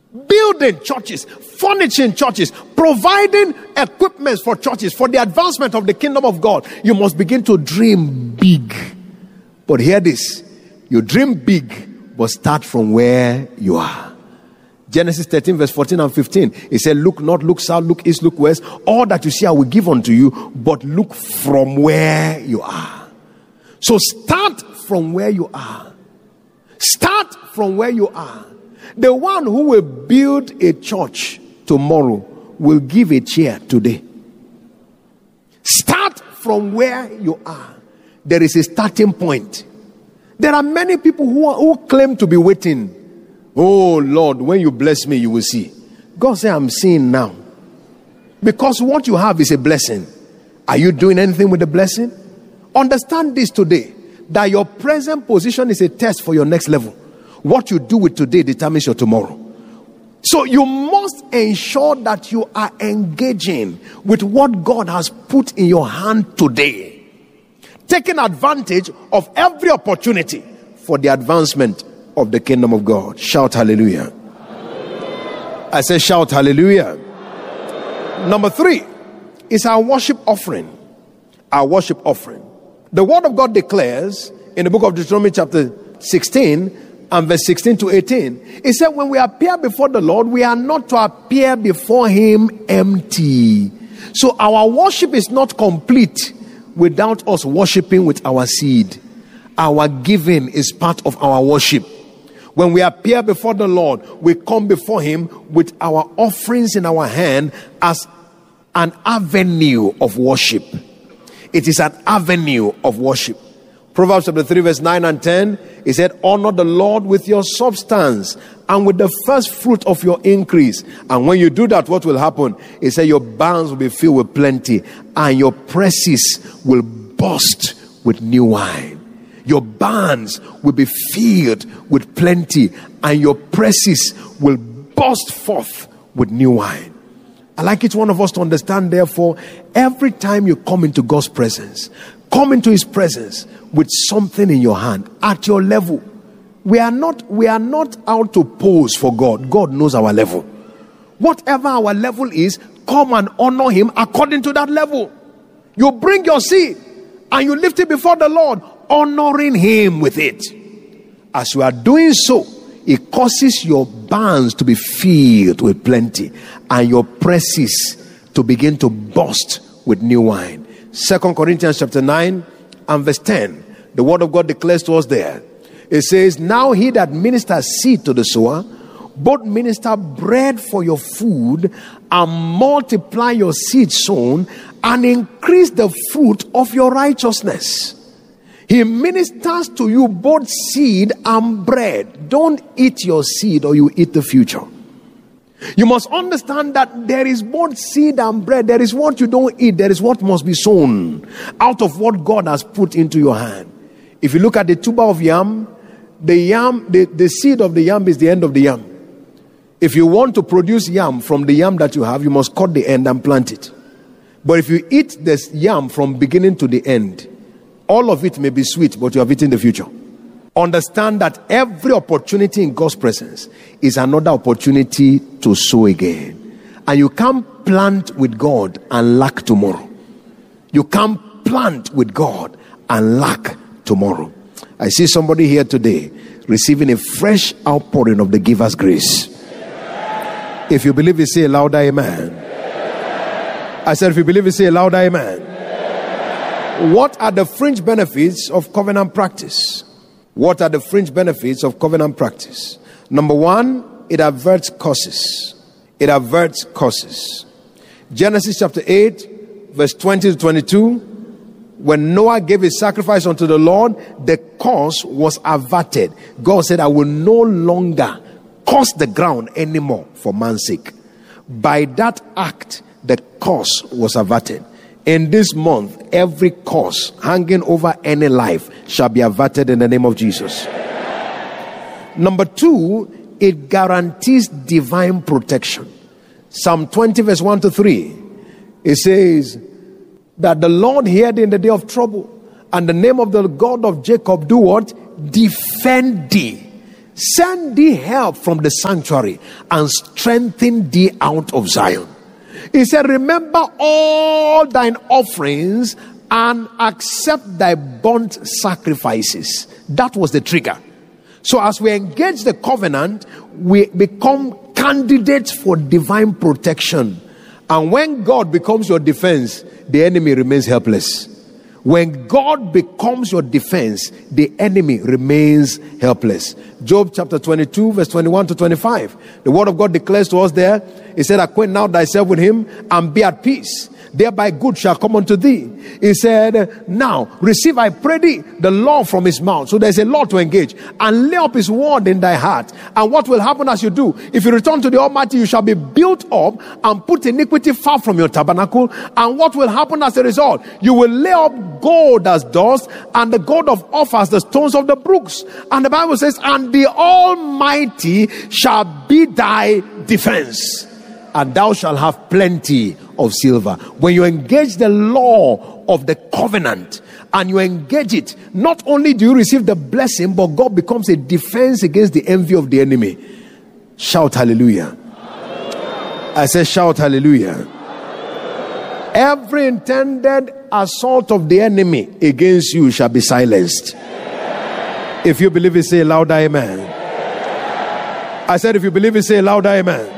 building churches, furnishing churches, providing equipment for churches, for the advancement of the kingdom of God, you must begin to dream big. But hear this, you dream big, but start from where you are. Genesis 13 verse 14 and 15, it said, look north, look south, look east, look west. All that you see I will give unto you, but look from where you are. So start from where you are. Start from where you are. The one who will build a church tomorrow will give a chair today. Start from where you are. There is a starting point. There are many people who claim to be waiting. Oh Lord, when you bless me, you will see. God said, I'm seeing now. Because what you have is a blessing. Are you doing anything with the blessing? Understand this today, that your present position is a test for your next level. What you do with today determines your tomorrow. So you must ensure that you are engaging with what God has put in your hand today, taking advantage of every opportunity for the advancement of the kingdom of God. Shout hallelujah. Hallelujah. I say shout hallelujah. Hallelujah. Number 3 is our worship offering. Our worship offering. The word of God declares in the book of Deuteronomy chapter 16 and verse 16 to 18, it said, when we appear before the Lord, we are not to appear before him empty. So our worship is not complete without us worshiping with our seed. Our giving is part of our worship. When we appear before the Lord, we come before him with our offerings in our hand as an avenue of worship. It is an avenue of worship. Proverbs chapter 3 verse 9 and 10, it said, honor the Lord with your substance and with the first fruit of your increase. And when you do that, what will happen? It said your barns will be filled with plenty and your presses will burst with new wine. Your barns will be filled with plenty and your presses will burst forth with new wine. I like each one of us to understand, therefore, every time you come into God's presence, come into his presence with something in your hand at your level. We are not out to pose for God. God knows our level. Whatever our level is, come and honor him according to that level. You bring your seed and you lift it before the Lord, honoring him with it. As you are doing so, it causes your barns to be filled with plenty and your presses to begin to burst with new wine. 2 Corinthians chapter 9 and verse 10, the word of God declares to us there. It says, now he that ministers seed to the sower, both minister bread for your food and multiply your seed sown and increase the fruit of your righteousness. He ministers to you both seed and bread. Don't eat your seed or you eat the future. You must understand that there is both seed and bread. There is what you don't eat. There is what must be sown out of what God has put into your hand. If you look at the tuber of yam, the seed of the yam is the end of the yam. If you want to produce yam from the yam that you have, you must cut the end and plant it. But if you eat this yam from beginning to the end, all of it may be sweet, but you have eaten the future. Understand that every opportunity in God's presence is another opportunity to sow again. And you can't plant with God and lack tomorrow. You can't plant with God and lack tomorrow. I see somebody here today receiving a fresh outpouring of the giver's grace. If you believe it, say a louder amen. I said, if you believe it, say a louder amen. What are the fringe benefits of covenant practice? What are the fringe benefits of covenant practice? Number 1, it averts curses. It averts curses. Genesis chapter 8, verse 20 to 22. When Noah gave his sacrifice unto the Lord, the curse was averted. God said, I will no longer curse the ground anymore for man's sake. By that act, the curse was averted. In this month, every curse hanging over any life shall be averted in the name of Jesus. Number 2, it guarantees divine protection. Psalm 20 verse 1 to 3. It says that the Lord heard in the day of trouble, and the name of the God of Jacob do what? Defend thee. Send thee help from the sanctuary and strengthen thee out of Zion. He said, remember all thine offerings and accept thy burnt sacrifices. That was the trigger. So as we engage the covenant, we become candidates for divine protection. And when God becomes your defense, the enemy remains helpless. When God becomes your defense, the enemy remains helpless. Job chapter 22, verse 21 to 25. The word of God declares to us there, he said, acquaint now thyself with him and be at peace. Thereby good shall come unto thee. He said, now receive, I pray thee, the law from his mouth. So there's a law to engage. And lay up his word in thy heart. And what will happen as you do? If you return to the Almighty, you shall be built up and put iniquity far from your tabernacle. And what will happen as a result? You will lay up gold as dust, and the gold of Ophir as the stones of the brooks. And the Bible says, and the Almighty shall be thy defense, and thou shalt have plenty of silver. When you engage the law of the covenant and you engage it, not only do you receive the blessing, but God becomes a defense against the envy of the enemy. Shout hallelujah. I said shout hallelujah. Every intended assault of the enemy against you shall be silenced. If you believe it, say loud amen. I said if you believe it, say loud amen.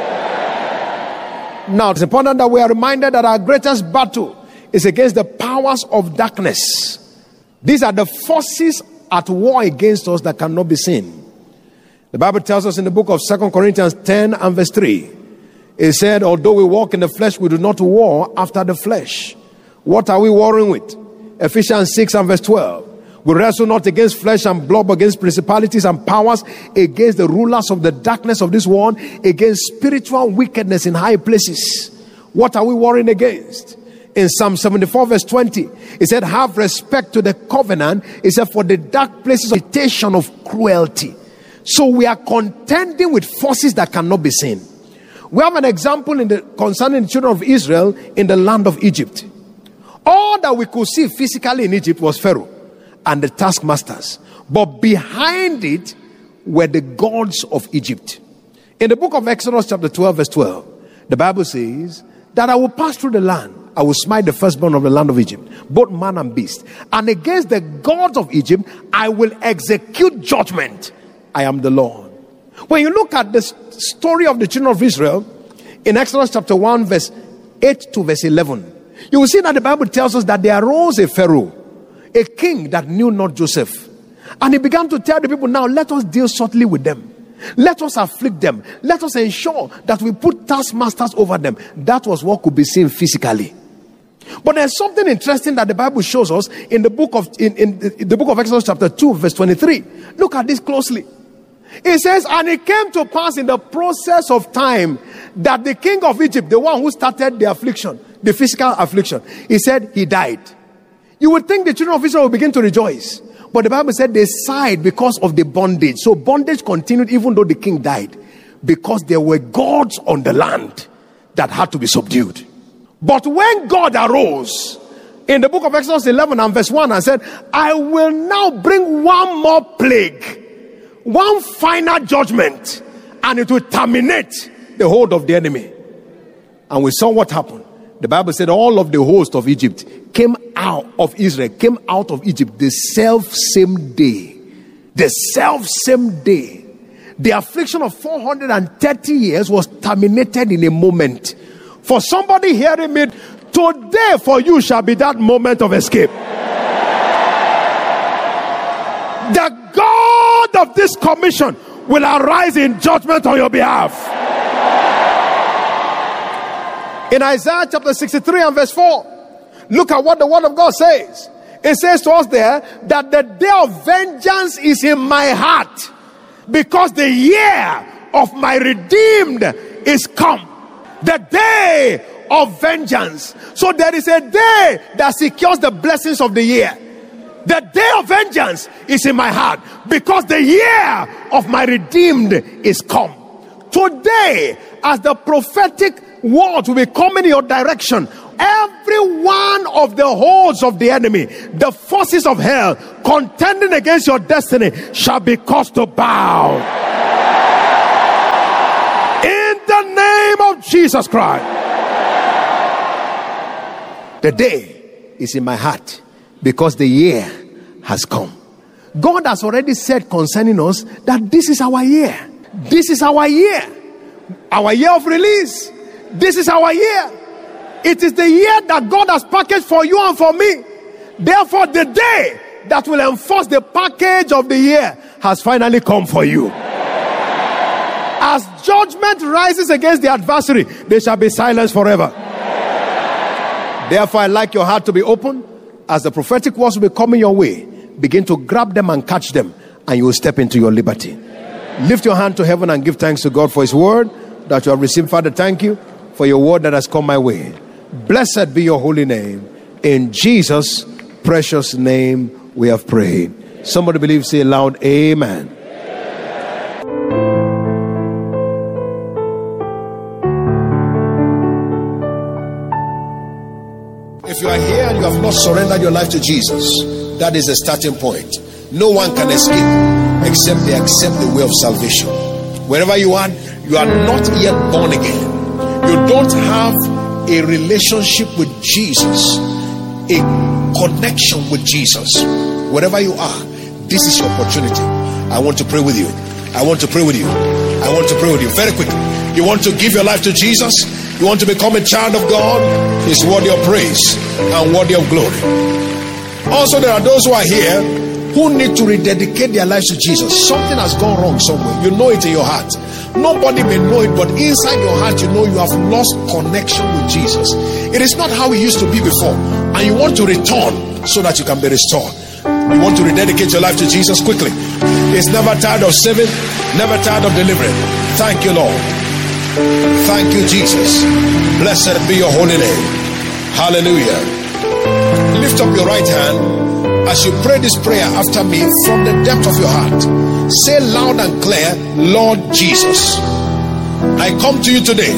Now, it's important that we are reminded that our greatest battle is against the powers of darkness. These are the forces at war against us that cannot be seen. The Bible tells us in the book of 2 Corinthians 10 and verse 3, it said, although we walk in the flesh, we do not war after the flesh. What are we warring with? Ephesians 6 and verse 12. We wrestle not against flesh and blood, but against principalities and powers, against the rulers of the darkness of this world, against spiritual wickedness in high places. What are we warring against? In Psalm 74 verse 20, it said, have respect to the covenant. It said, for the dark places of temptation of cruelty. So we are contending with forces that cannot be seen. We have an example concerning the children of Israel in the land of Egypt. All that we could see physically in Egypt was Pharaoh and the taskmasters, but behind it were the gods of Egypt. In the book of Exodus chapter 12 verse 12, the Bible says that I will pass through the land, I will smite the firstborn of the land of Egypt, both man and beast, and against the gods of Egypt I will execute judgment. I am the Lord. When you look at the story of the children of Israel in Exodus chapter 1 verse 8 to verse 11, you will see that the Bible tells us that there arose a Pharaoh, a king that knew not Joseph. And he began to tell the people, now let us deal shortly with them. Let us afflict them. Let us ensure that we put taskmasters over them. That was what could be seen physically. But there's something interesting that the Bible shows us in the book of Exodus chapter 2 verse 23. Look at this closely. It says, and it came to pass in the process of time that the king of Egypt, the one who started the affliction, the physical affliction, he said he died. You would think the children of Israel would begin to rejoice. But the Bible said they sighed because of the bondage. So bondage continued even though the king died. Because there were gods on the land that had to be subdued. But when God arose in the book of Exodus 11 and verse 1 and said, I will now bring one more plague, one final judgment, and it will terminate the hold of the enemy. And we saw what happened. The Bible said all of the host of Egypt came out of Israel, came out of Egypt the self-same day. The self-same day. The affliction of 430 years was terminated in a moment. For somebody hearing me, today for you shall be that moment of escape. The God of this commission will arise in judgment on your behalf. In Isaiah chapter 63 and verse 4, look at what the word of God says. It says to us there that the day of vengeance is in my heart, because the year of my redeemed is come. The day of vengeance. So there is a day that secures the blessings of the year. The day of vengeance is in my heart, because the year of my redeemed is come. Today, as the prophetic words will be coming in your direction, every every one of the holds of the enemy, the forces of hell contending against your destiny, shall be caused to bow. In the name of Jesus Christ. The day is in my heart because the year has come. God has already said concerning us that this is our year. This is our year. Our year of release. This is our year. It is the year that God has packaged for you and for me. Therefore, the day that will enforce the package of the year has finally come for you. As judgment rises against the adversary, they shall be silenced forever. Therefore, I like your heart to be open. As the prophetic words will be coming your way, begin to grab them and catch them, and you will step into your liberty. Lift your hand to heaven and give thanks to God for his word that you have received. Father, thank you for your word that has come my way. Blessed be your holy name. In Jesus' precious name we have prayed. Somebody believe, say aloud, amen. If you are here and you have not surrendered your life to Jesus, that is the starting point. No one can escape except they accept the way of salvation. Wherever you are not yet born again. You don't have a relationship with Jesus, a connection with Jesus. Wherever you are, this is your opportunity. I want to pray with you. I want to pray with you. I want to pray with you. Very quickly. You want to give your life to Jesus? You want to become a child of God? He's worthy of praise and worthy of glory. Also, there are those who are here who need to rededicate their lives to Jesus. Something has gone wrong somewhere. You know it in your heart. Nobody may know it, but inside your heart you know you have lost connection with Jesus. It is not how it used to be before, and you want to return so that you can be restored. You want to rededicate your life to Jesus quickly. He's never tired of saving, never tired of delivering. Thank you, Lord. Thank you, Jesus. Blessed be your holy name. Hallelujah. Lift up your right hand as you pray this prayer after me from the depth of your heart. Say loud and clear, Lord Jesus, I come to you today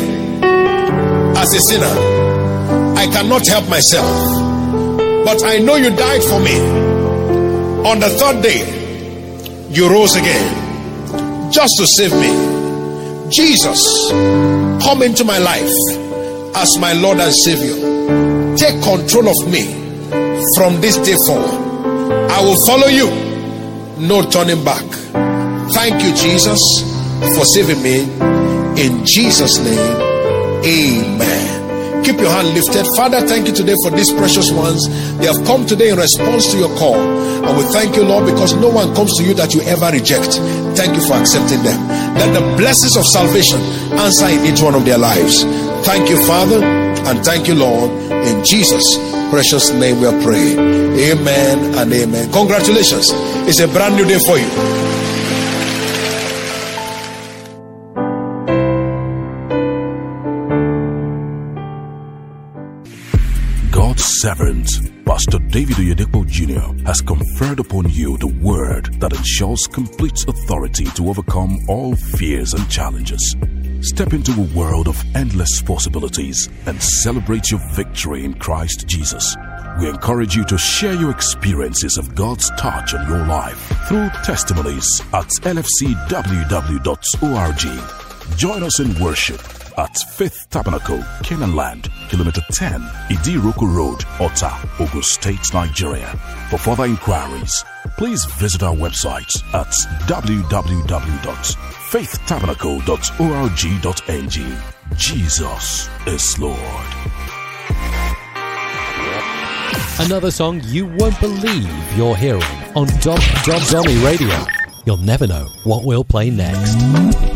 as a sinner. I cannot help myself, but I know you died for me. On the third day, you rose again just to save me. Jesus, come into my life as my Lord and Savior. Take control of me from this day forward. I will follow you, no turning back. Thank you, Jesus, for saving me. In Jesus' name, amen. Keep your hand lifted. Father, thank you today for these precious ones. They have come today in response to your call. And we thank you, Lord, because no one comes to you that you ever reject. Thank you for accepting them. Let the blessings of salvation answer in each one of their lives. Thank you, Father, and thank you, Lord. In Jesus' precious name we are praying. Amen and amen. Congratulations. It's a brand new day for you. God's servant, Pastor David Oyedepo Jr., has conferred upon you the word that ensures complete authority to overcome all fears and challenges. Step into a world of endless possibilities and celebrate your victory in Christ Jesus. We encourage you to share your experiences of God's touch on your life through testimonies at lfcww.org. Join us in worship at Faith Tabernacle, Canaan Land, Kilometer 10, Idiroko Road, Ota, Ogun State, Nigeria. For further inquiries, please visit our website at www.faithtabernacle.org.ng. Jesus is Lord. Another song you won't believe you're hearing on Dom Zombie Radio. You'll never know what we'll play next.